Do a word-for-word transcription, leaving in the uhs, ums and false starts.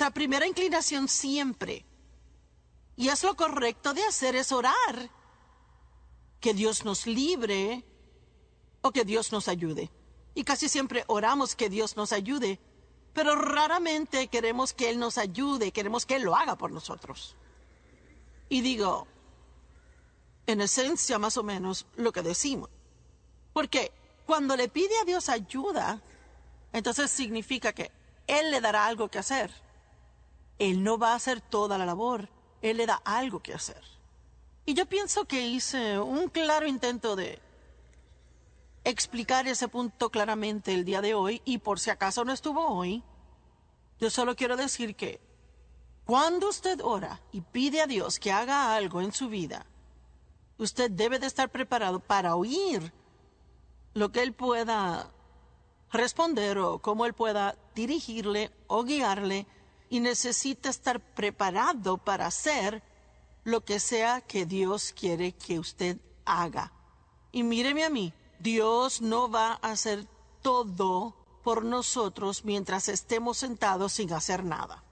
nuestra primera inclinación siempre, y es lo correcto de hacer, es orar. Que Dios nos libre o que Dios nos ayude. Y casi siempre oramos que Dios nos ayude, pero raramente queremos que Él nos ayude, queremos que Él lo haga por nosotros. Y digo, en esencia más o menos lo que decimos. Porque cuando le pide a Dios ayuda, entonces significa que Él le dará algo que hacer. Él no va a hacer toda la labor, Él le da algo que hacer. Y yo pienso que hice un claro intento de explicar ese punto claramente el día de hoy, y por si acaso no estuvo hoy, yo solo quiero decir que cuando usted ora y pide a Dios que haga algo en su vida, usted debe de estar preparado para oír lo que Él pueda responder o cómo Él pueda dirigirle o guiarle, y necesita estar preparado para hacer lo que sea que Dios quiere que usted haga. Y míreme a mí, Dios no va a hacer todo por nosotros mientras estemos sentados sin hacer nada.